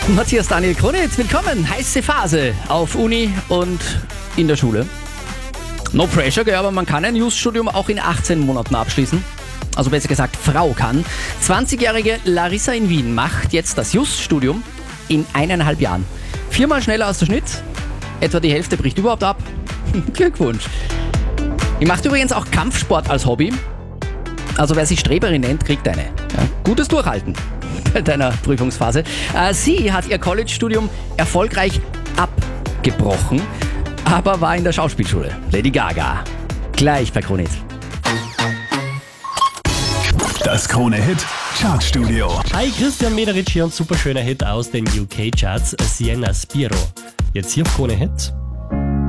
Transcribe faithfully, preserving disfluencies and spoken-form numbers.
Matthias Daniel Kronitz, willkommen. Heiße Phase auf Uni und in der Schule. No pressure, gell, aber man kann ein Just-Studium auch in achtzehn Monaten abschließen. Also besser gesagt, Frau kann. zwanzigjährige Larissa in Wien macht jetzt das Just-Studium in eineinhalb Jahren. Viermal schneller als der Schnitt. Etwa die Hälfte bricht überhaupt ab. Glückwunsch. Die macht übrigens auch Kampfsport als Hobby. Also wer sich Streberin nennt, kriegt eine. Ja, gutes Durchhalten bei deiner Prüfungsphase. Äh, sie hat ihr College-Studium erfolgreich abgebrochen, aber war in der Schauspielschule. Lady Gaga. Gleich bei Kronitz. Das Krone-Hit Chartstudio. Hi, Christian Mederich hier und super schöner Hit aus den U K-Charts, Sienna Spiro. Jetzt hier auf Krone-Hit.